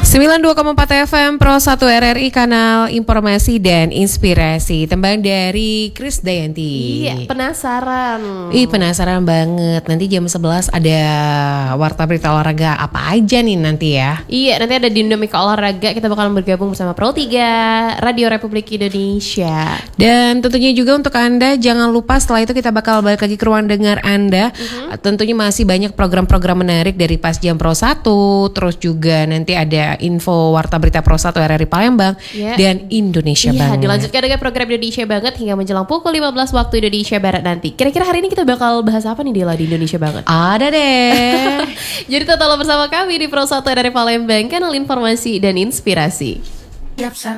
92,4 FM Pro 1 RRI, kanal informasi dan inspirasi. Tembang dari Chris Dayanti. Iya, penasaran. Penasaran banget. Nanti jam 11 ada warta berita olahraga apa aja nih nanti ya? Iya, nanti ada Dinamika Olahraga. Kita bakalan bergabung bersama Pro 3 Radio Republik Indonesia. Dan tentunya juga untuk Anda jangan lupa setelah itu kita bakal balik lagi ke ruang dengar Anda. Tentunya masih banyak program-program menarik dari Pas Jam Pro 1. Terus juga nanti ada info warta berita Pro 1 RRI Palembang dan Indonesia Banget. Dilanjutkan dengan program Indonesia Banget hingga menjelang pukul 15 waktu Indonesia Barat nanti. Kira-kira hari ini kita bakal bahas apa nih Dila di Indonesia Banget? Ada deh. Jadi tetaplah bersama kami di Pro 1 RRI Palembang, kanal informasi dan inspirasi.